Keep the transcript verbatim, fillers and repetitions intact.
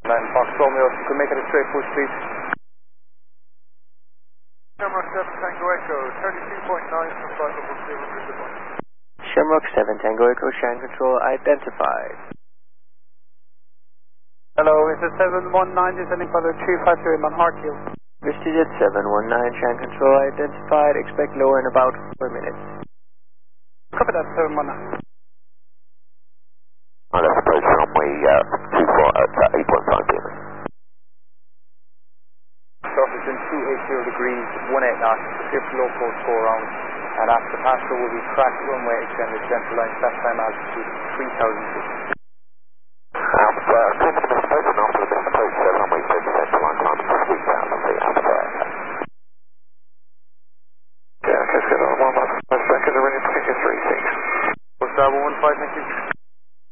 And Fox Romeo, if you could make it a straight push, please. Shamrock seven Tango Echo, thirty-two point nine from five over zero hundred. Shamrock seven Tango Echo, Shan Control identified. Hello, is it seven one nine descending for the two five zero on Harthill? VistaJet seven one nine, Shan Control identified, expect lower in about four minutes. Copy that, seven one nine. On that's approach runway uh, two four at uh, eight point five meters. Surface in two eighty degrees, one eight knots, fifth low post four rounds, and after the pass will be cracked runway extended, central line, fast time altitude three thousand feet.